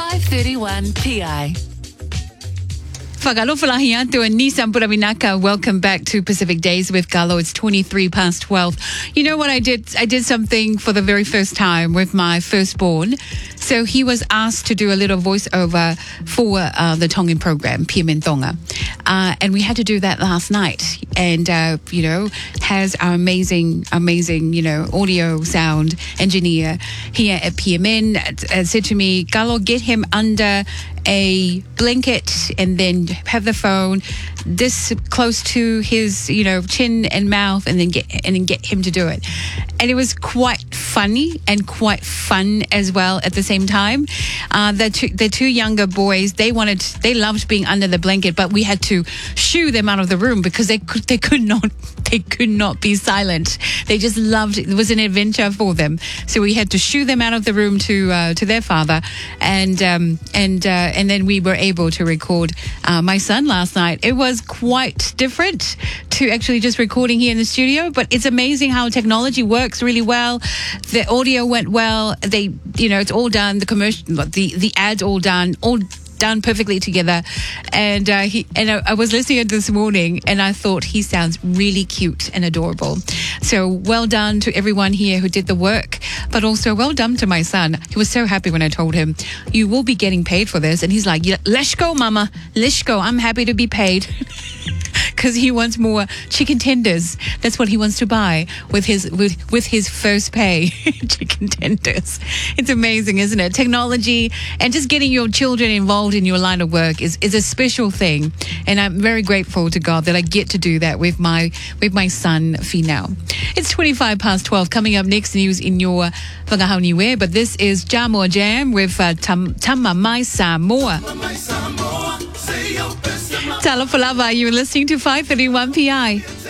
5:31 PI. Whakalofalahi atu and Nissan Puraminaka. Welcome back to Pacific Days with Galo. It's 23 past 12. You know what I did? I did something for the very first time with my firstborn. So he was asked to do a little voiceover for the Tongan program, Piemin Tonga. And we had to do that last night. And, has our amazing, audio sound engineer here at PMN said to me, Galo, get him under a blanket and then have the phone this close to his, chin and mouth and then get him to do it. And it was quite funny and quite fun as well at the same time. The two younger boys, they loved being under the blanket, but we had to shoo them out of the room because they could not be silent. They just loved it. It was an adventure for them. So we had to shoo them out of the room to their father, and then we were able to record my son last night. It was quite different to actually just recording here in the studio, but it's amazing how technology works really well. The audio went well. It's all done. The commercial, the ads all done perfectly together. And I was listening to it this morning and I thought he sounds really cute and adorable. So well done to everyone here who did the work, but also well done to my son. He was so happy when I told him, you will be getting paid for this. And he's like, yeah, let's go, mama. Let's go. I'm happy to be paid. Because he wants more chicken tenders. That's what he wants to buy with his first pay. Chicken tenders. It's amazing, isn't it? Technology and just getting your children involved in your line of work is a special thing. And I'm very grateful to God that I get to do that with my son, Finau. It's 25 past 12. Coming up next, news in your Whakahau Niue. But this is Jamo Jam with Tama Mai Samoa. Talofa lava, you're listening to 5:31 PI.